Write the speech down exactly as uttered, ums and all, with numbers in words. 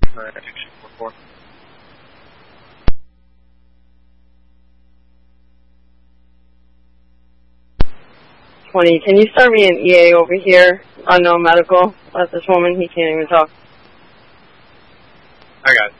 for addiction four four. twenty, can you start me an E A over here? Unknown medical. Let this woman, he can't even talk. I got it.